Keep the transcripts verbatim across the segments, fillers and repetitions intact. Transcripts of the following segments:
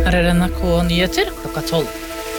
Her er N R K-nyheter klokka tolv.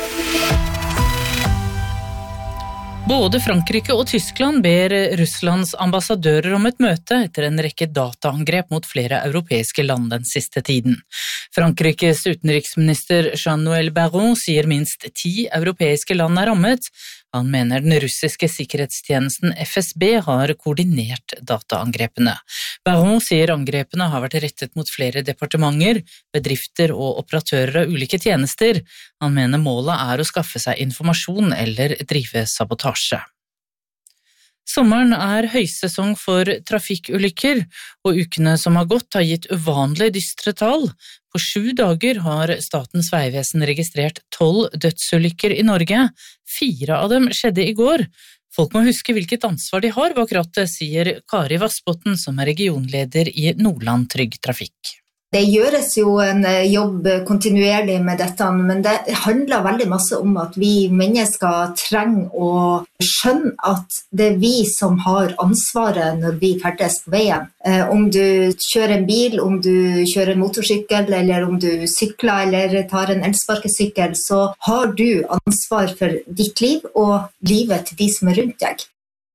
Både Frankrike og Tyskland ber Russlands ambassadører om et møte etter en rekke dataangrep mot flere europeiske land den siste tiden. Frankrikes utenriksminister Jean-Noël Barrot sier minst ti europeiske land er rammet. Han mener den russiske sikkerhetstjenesten F S B har koordinert dataangrepene. Barrot sier angrepene har vært rettet mot flere departementer, bedrifter og operatører av ulike tjenester. Han mener målet er å skaffe seg informasjon eller drive sabotasje. Sommeren er høysesong for trafikkulykker, og ukene som har gått har gitt uvanlig dystre tall. På sju dager har Statens vegvesen registrert tolv dødsulykker i Norge. Fire av dem skjedde i går. Folk må huske hvilket ansvar de har bak rattet, sier Kari Vassbotten, som er regionleder i Nordland Trygg Trafikk. Det gjøres jo en jobb kontinuerlig med dette, men det handler veldig masse om at vi mennesker trenger å skjønne at det er vi som har ansvaret når vi ferdes på veien. Om du kjører en bil, om du kjører en motorsykkel, eller om du sykler eller tar en elsparkesykkel, så har du ansvar for ditt liv og livet til de som er rundt deg.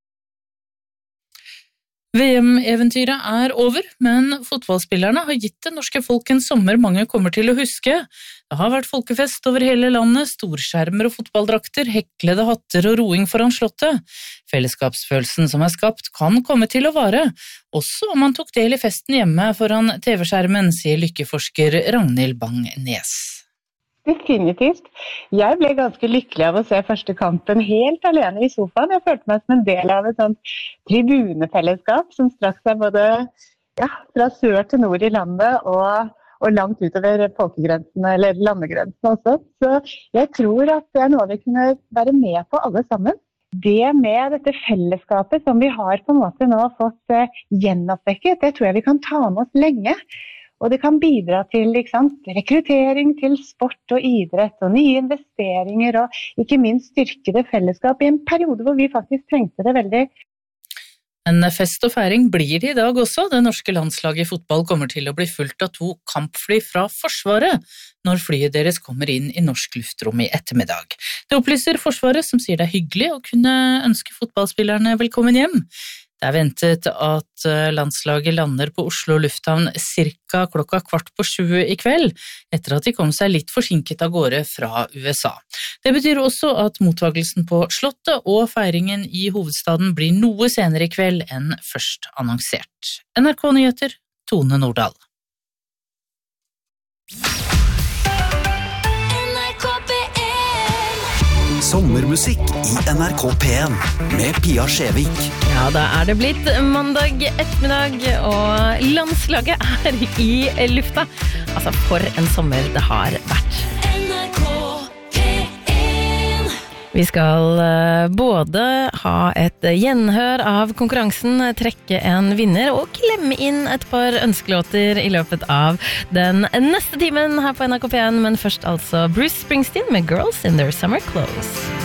V M-eventyret er over, men fotballspillerne har gitt det norske folk en sommer mange kommer til å huske. Det har vært folkefest over hele landet, storskjermer og fotballdrakter, heklede hatter og roing foran slottet. Fellesskapsfølelsen som er skapt kan komme til å vare, også om man tok del i festen hjemme foran T V-skjermen, sier lykkeforsker Ragnhild Bang-Nes. Definitivt. Jeg ble ganske lykkelig av å se første kampen helt alene i sofaen. Jeg følte meg som en del av et sånt tribunefellesskap som strakk seg både ja, fra sør til nord i landet og, og langt utover folkegrensene eller landegrensene også. Så jeg tror at det er noe vi kunne være med på alle sammen. Det med dette fellesskapet som vi har på en måte nå fått eh, gjenoppvekket, det tror jeg vi kan ta med oss lenge. Og det kan bidra til ikke sant, rekruttering til sport og idrett og nye investeringer og ikke minst styrke det fellesskap i en periode hvor vi faktisk trengte det veldig. En fest og feiring blir det i dag også. Det norske landslaget i fotball kommer til å bli fulgt av to kampfly fra Forsvaret når flyet deres kommer inn i norsk luftrom i ettermiddag. Det opplyser Forsvaret, som sier det er hyggelig å kunne ønske fotballspillerne velkommen hjem. Det er ventet at landslaget lander på Oslo lufthavn cirka klokka kvart på sju i kveld, etter at de kom seg litt forsinket av gårde fra U S A. Det betyr også at mottagelsen på Slottet og feiringen i hovedstaden blir noe senere i kveld enn først annonsert. N R K-nyheter, Tone Nordahl. Sommermusikk i N R K P en med Pia Skjevik. Ja, da er det blitt mandag ettermiddag, og landslaget er i lufta. Altså, for en sommer det har vært. N R K P en. Vi skal både ha et gjenhør av konkurransen, trekke en vinner og klemme inn et par ønskelåter i løpet av den neste timen her på N R K P en, men først altså Bruce Springsteen med Girls in Their Summer Clothes.